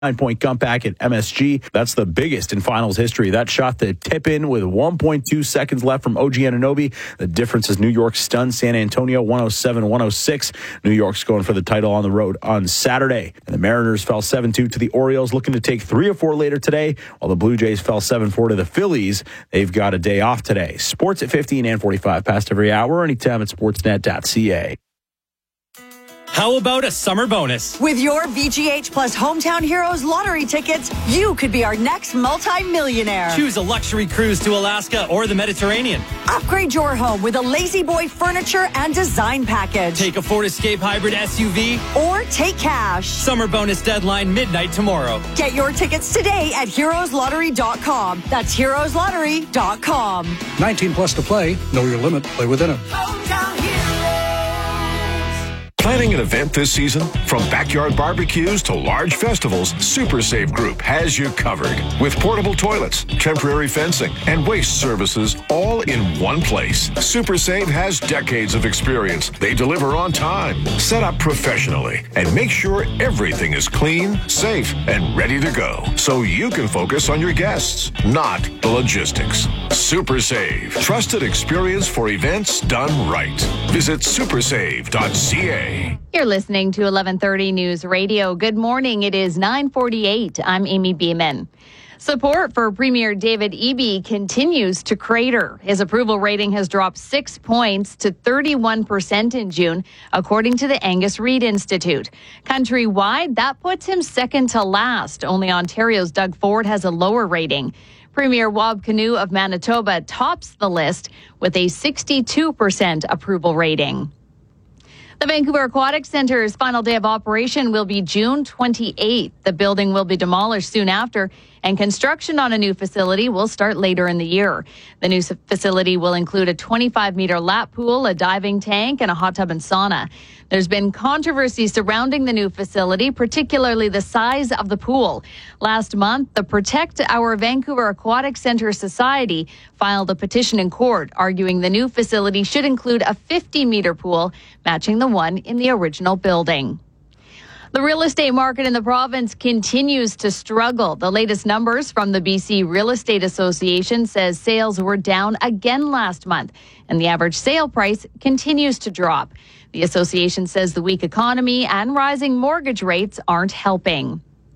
9-point comeback at MSG. That's the biggest in finals history. That shot the tip in with 1.2 seconds left from OG Anunoby. The difference is New York stunned San Antonio 107-106. New York's going for the title on the road on Saturday. And the Mariners fell 7-2 to the Orioles, looking to take 3 or 4 later today, while the Blue Jays fell 7-4 to the Phillies. They've got a day off today. Sports at 15 and 45 past every hour, anytime at sportsnet.ca. How about a summer bonus? With your VGH Plus Hometown Heroes lottery tickets, you could be our next multi-millionaire. Choose a luxury cruise to Alaska or the Mediterranean. Upgrade your home with a Lazy Boy furniture and design package. Take a Ford Escape hybrid SUV. Or take cash. Summer bonus deadline midnight tomorrow. Get your tickets today at heroeslottery.com. That's heroeslottery.com. 19 plus to play. Know your limit. Play within it. Hometown Heroes. Planning an event this season? From backyard barbecues to large festivals, Super Save Group has you covered. With portable toilets, temporary fencing, and waste services all in one place. Super Save has decades of experience. They deliver on time, set up professionally, and make sure everything is clean, safe, and ready to go. So you can focus on your guests, not the logistics. Super Save. Trusted experience for events done right. Visit supersave.ca. You're listening to 1130 News Radio. Good morning. It is 9:48. I'm Amy Beeman. Support for Premier David Eby continues to crater. His approval rating has dropped 6 points to 31% in June, according to the Angus Reid Institute. Countrywide, that puts him second to last. Only Ontario's Doug Ford has a lower rating. Premier Wab Kinew of Manitoba tops the list with a 62% approval rating. The Vancouver Aquatic Centre's final day of operation will be June 28th. The building will be demolished soon after, and construction on a new facility will start later in the year. The new facility will include a 25-meter lap pool, a diving tank, and a hot tub and sauna. There's been controversy surrounding the new facility, particularly the size of the pool. Last month, the Protect Our Vancouver Aquatic Centre Society filed a petition in court, arguing the new facility should include a 50-meter pool, matching the one in the original building. The real estate market in the province continues to struggle. The latest numbers from the BC Real Estate Association says sales were down again last month, and the average sale price continues to drop. The association says the weak economy and rising mortgage rates aren't helping.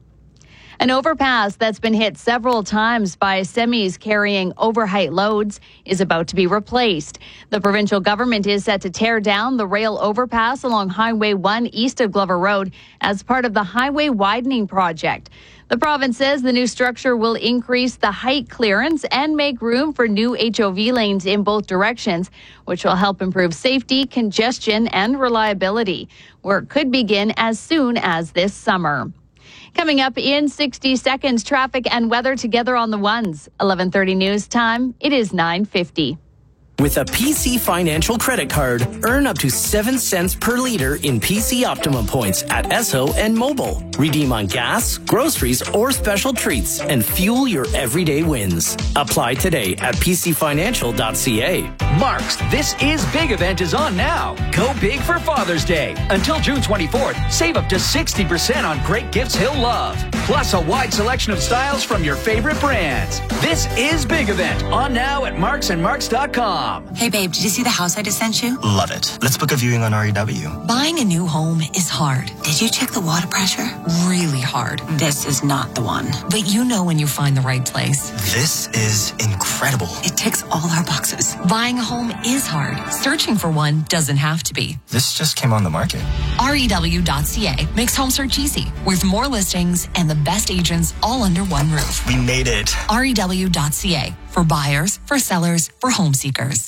An overpass that's been hit several times by semis carrying overheight loads is about to be replaced. The provincial government is set to tear down the rail overpass along Highway 1 east of Glover Road as part of the highway widening project. The province says the new structure will increase the height clearance and make room for new HOV lanes in both directions, which will help improve safety, congestion, and reliability. Work could begin as soon as this summer. Coming up in 60 seconds, traffic and weather together on the ones. 11:30 news time. It is 9:50. With a PC Financial credit card, earn up to 7 cents per liter in PC Optimum points at Esso and Mobile. Redeem on gas, groceries, or special treats and fuel your everyday wins. Apply today at pcfinancial.ca. Mark's This Is Big event is on now. Go big for Father's Day. Until June 24th, save up to 60% on great gifts he'll love. Plus a wide selection of styles from your favorite brands. This Is Big event on now at marksandmarks.com. Hey babe, did you see the house I just sent you? Love it. Let's book a viewing on REW. Buying a new home is hard. Did you check the water pressure? Really hard. This is not the one. But you know when you find the right place. This is incredible. It ticks all our boxes. Buying a home is hard. Searching for one doesn't have to be. This just came on the market. REW.ca makes home search easy with more listings and the best agents all under one roof. We made it. REW.ca for buyers, for sellers, for home seekers.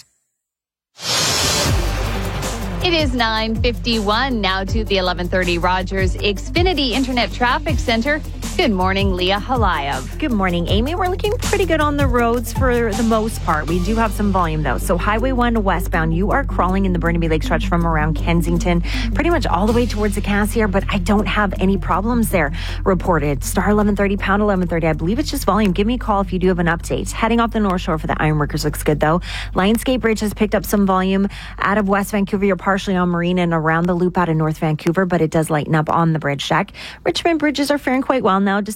It is 9:51 now to the 1130 Rogers Xfinity Internet Traffic Center. Good morning, Leah Halayev. Good morning, Amy. We're looking pretty good on the roads for the most part. We do have some volume, though. So Highway 1 westbound, you are crawling in the Burnaby Lake stretch from around Kensington, pretty much all the way towards the Cassiar, but I don't have any problems there reported. Star 1130, pound 1130. I believe it's just volume. Give me a call if you do have an update. Heading off the North Shore for the Ironworkers looks good, though. Lionsgate Bridge has picked up some volume out of West Vancouver. You're partially on Marine and around the loop out of North Vancouver, but it does lighten up on the bridge deck. Richmond bridges are faring quite well. now. Just